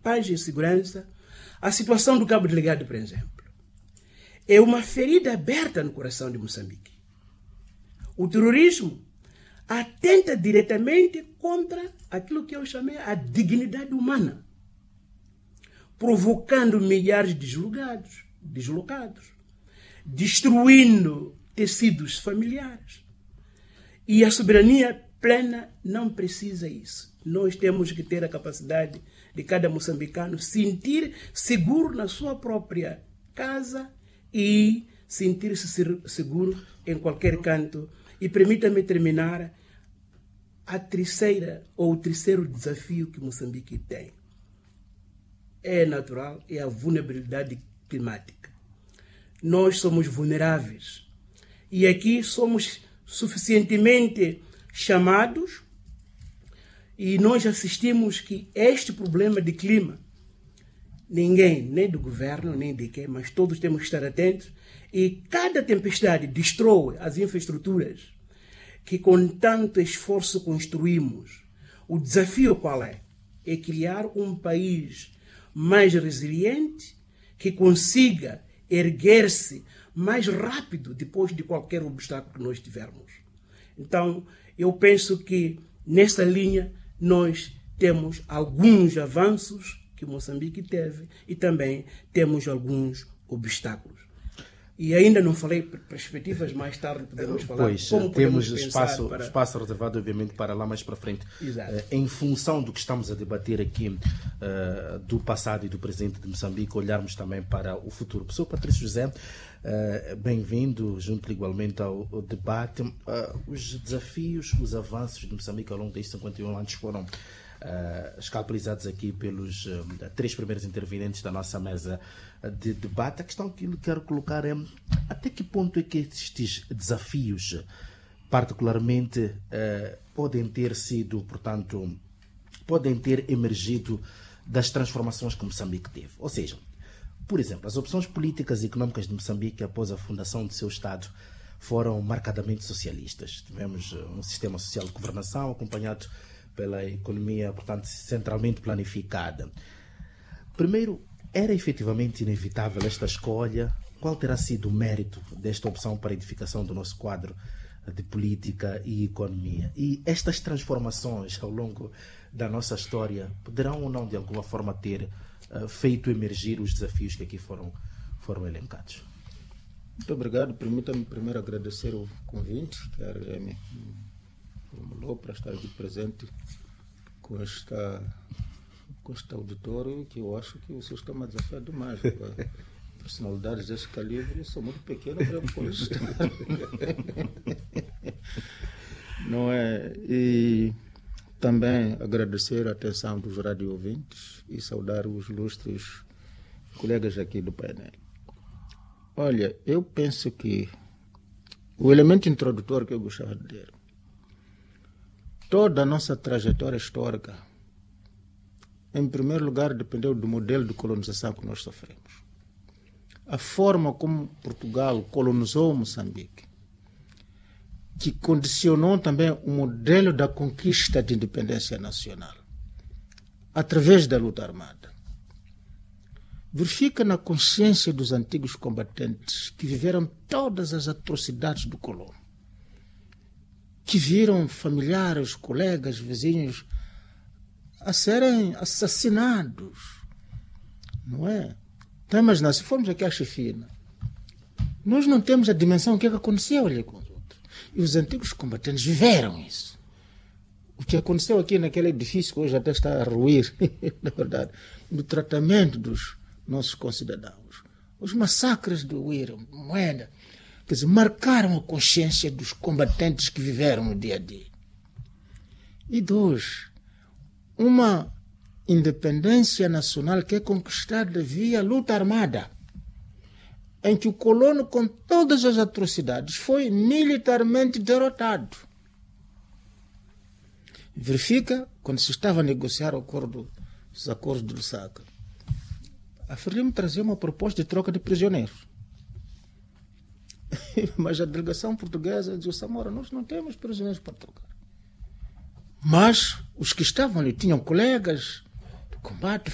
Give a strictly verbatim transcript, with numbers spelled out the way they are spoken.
paz e segurança, a situação do Cabo Delgado, por exemplo, é uma ferida aberta no coração de Moçambique. O terrorismo atenta diretamente contra aquilo que eu chamei a dignidade humana, provocando milhares de deslocados, deslocados, destruindo tecidos familiares. E a soberania plena não precisa isso. Nós temos que ter a capacidade de cada moçambicano sentir seguro na sua própria casa e sentir-se seguro em qualquer canto. E permita-me terminar a terceira ou o terceiro desafio que Moçambique tem. É natural, é a vulnerabilidade climática. Nós somos vulneráveis. E aqui somos suficientemente chamados e nós assistimos que este problema de clima, ninguém, nem do governo, nem de quem, mas todos temos que estar atentos, e cada tempestade destrói as infraestruturas que com tanto esforço construímos. O desafio qual é? É criar um país mais resiliente, que consiga erguer-se mais rápido depois de qualquer obstáculo que nós tivermos. Então, eu penso que nessa linha nós temos alguns avanços que Moçambique teve e também temos alguns obstáculos. E ainda não falei perspectivas, mais tarde podemos falar. Pois, como temos podemos espaço, para... espaço reservado, obviamente, para lá mais para frente. Exato. Em função do que estamos a debater aqui, uh, do passado e do presente de Moçambique, olharmos também para o futuro. Professor Patrício José, uh, bem-vindo, junto igualmente ao, ao debate. Uh, os desafios, os avanços de Moçambique ao longo destes cinquenta e um anos foram Uh, escalpelizados aqui pelos uh, três primeiros intervenientes da nossa mesa de debate. A questão que eu quero colocar é até que ponto é que estes desafios particularmente uh, podem ter sido, portanto, podem ter emergido das transformações que Moçambique teve. Ou seja, por exemplo, as opções políticas e económicas de Moçambique após a fundação do seu Estado foram marcadamente socialistas. Tivemos um sistema social de governação acompanhado pela economia, portanto, centralmente planificada. Primeiro, era efetivamente inevitável esta escolha? Qual terá sido o mérito desta opção para a edificação do nosso quadro de política e economia? E estas transformações ao longo da nossa história poderão ou não, de alguma forma, ter uh, feito emergir os desafios que aqui foram, foram elencados? Muito obrigado. Permita-me primeiro agradecer o convite que a R M formulou para estar aqui presente com, esta, com este auditório, que eu acho que o senhor está me desafiando demais. Personalidades desse calibre são muito pequenas para poder estar. Não é? E também agradecer a atenção dos rádio ouvintes e saudar os ilustres colegas aqui do painel. Olha, eu penso que o elemento introdutor que eu gostava de dizer, toda a nossa trajetória histórica, em primeiro lugar, dependeu do modelo de colonização que nós sofremos. A forma como Portugal colonizou Moçambique, que condicionou também o modelo da conquista de independência nacional, através da luta armada. Verifica na consciência dos antigos combatentes que viveram todas as atrocidades do colono, que viram familiares, colegas, vizinhos a serem assassinados, não é? Então, imagina, se formos aqui à Chefina, nós não temos a dimensão do que, é que aconteceu ali com os outros. E os antigos combatentes viveram isso. O que aconteceu aqui naquele edifício, que hoje até está a ruir, na verdade, no tratamento dos nossos concidadãos. Os massacres do Uira, Moeda, quer dizer, marcaram a consciência dos combatentes que viveram no dia a dia. E dois, uma independência nacional que é conquistada via luta armada, em que o colono, com todas as atrocidades, foi militarmente derrotado. Verifica, quando se estava a negociar o acordo, os acordos de Lusaka, a Frelimo trazia uma proposta de troca de prisioneiros. Mas a delegação portuguesa dizia: Samora, nós não temos prisioneiros para trocar. Mas os que estavam ali tinham colegas de combate,